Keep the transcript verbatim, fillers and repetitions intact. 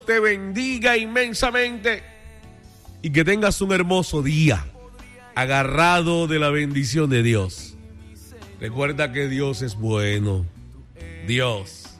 te bendiga inmensamente y que tengas un hermoso día agarrado de la bendición de Dios. Recuerda que Dios es bueno. Dios